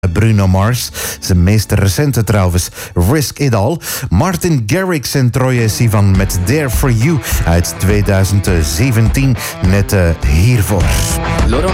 Bruno Mars. Zijn meest recente trouwens, Risk It All. Martin Garrix en Troye Sivan met There For You uit 2017. Net hiervoor.